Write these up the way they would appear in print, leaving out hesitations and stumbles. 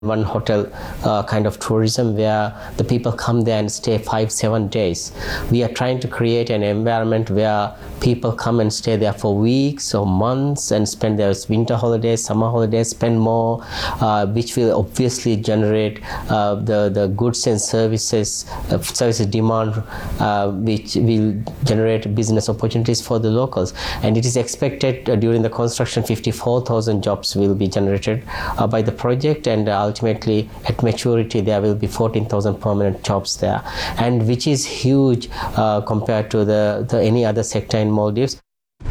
one hotel kind of tourism where the people come there and stay 5-7 days. We are trying to create an environment where people come and stay there for weeks or months and spend their winter holidays, summer holidays, spend more, which will obviously generate the goods and services demand, which will generate business opportunities for the locals. And it is expected during the construction 54,000 jobs will be generated by the project, and ultimately at maturity there will be 14,000 permanent jobs there, and which is huge compared to the any other sector in Maldives.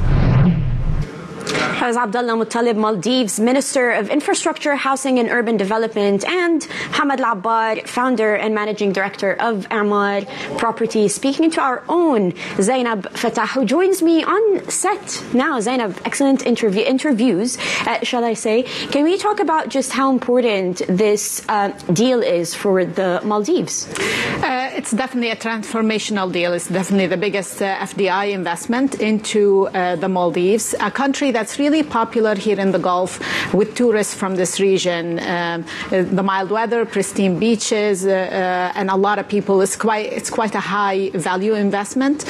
Abdullah Muttalib, Maldives Minister of Infrastructure, Housing and Urban Development, and Hamad Al-Abbar, Founder and Managing Director of Emaar Properties, speaking to our own Zainab Fattah, who joins me on set now. Zainab, excellent interviews, shall I say. Can we talk about just how important this deal is for the Maldives? It's definitely a transformational deal. It's definitely the biggest FDI investment into the Maldives, a country that's really popular here in the Gulf with tourists from this region. The mild weather, pristine beaches, and a lot of people. It's quite a high value investment.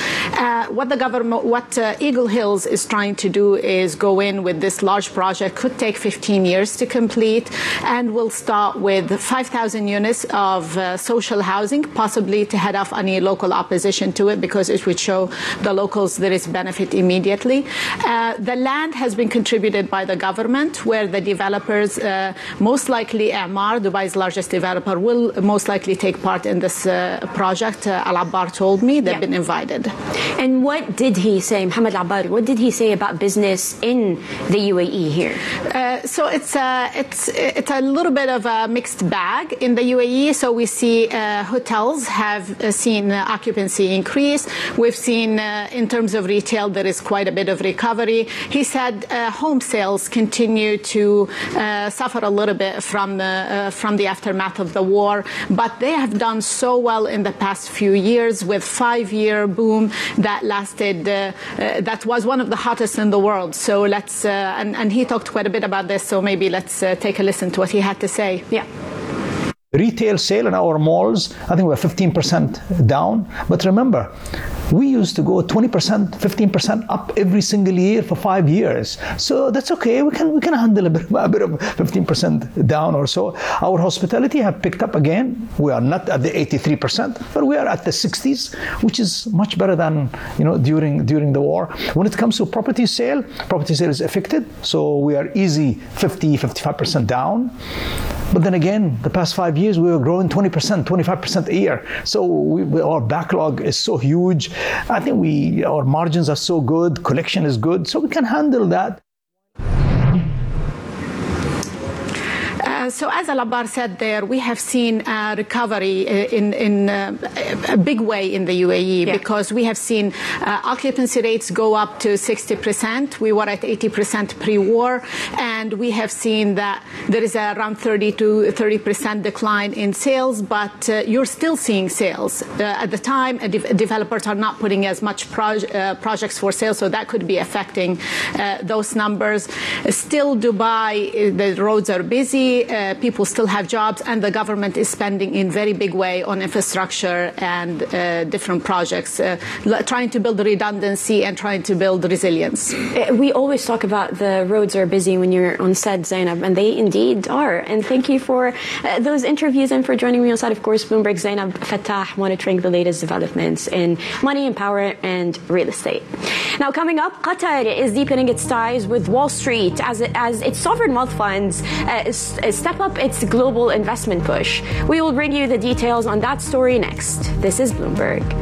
What Eagle Hills is trying to do is go in with this large project. Could take 15 years to complete, and will start with 5,000 units of social housing, possibly to head off any local opposition to it, because it would show the locals there is benefit immediately. The land has been contributed by the government, where the developers, most likely Emaar, Dubai's largest developer, will most likely take part in this project. Al-Abbar told me they've been invited. And what did he say, Mohammed Al-Abbar, what did he say about business in the UAE here? So it's a little bit of a mixed bag in the UAE. So we see hotels have seen occupancy increase. We've seen in terms of retail there is quite a bit of recovery. He said home sales continue to suffer a little bit from the aftermath of the war, but they have done so well in the past few years with 5-year boom that lasted. That was one of the hottest in the world. So let's and he talked quite a bit about this. So maybe let's take a listen to what he had to say. Yeah. Retail sale in our malls, I think we're 15% down. But remember, we used to go 20%, 15% up every single year for 5 years. So that's okay. We can handle a bit of 15% down or so. Our hospitality have picked up again. We are not at the 83%, but we are at the 60s, which is much better than during the war. When it comes to property sale is affected. So we are easy 50, 55% down. But then again, the past 5 years, we were growing 20%, 25% a year. So our backlog is so huge. I think our margins are so good, collection is good, so we can handle that. So as Al-Abbar said there, we have seen a recovery in a big way in the UAE, because we have seen occupancy rates go up to 60%. We were at 80% pre-war, and we have seen that there is around 30% decline in sales, but you're still seeing sales. At the time, developers are not putting as much projects for sale, so that could be affecting those numbers. Still, Dubai, the roads are busy. People still have jobs, and the government is spending in very big way on infrastructure and different projects, trying to build redundancy and trying to build resilience. We always talk about the roads are busy when you're on set, Zainab, and they indeed are. And thank you for those interviews and for joining me on set. Of course, Bloomberg Zainab Fattah, monitoring the latest developments in money and power and real estate. Now, coming up, Qatar is deepening its ties with Wall Street as its sovereign wealth funds step up its global investment push. We will bring you the details on that story next. This is Bloomberg.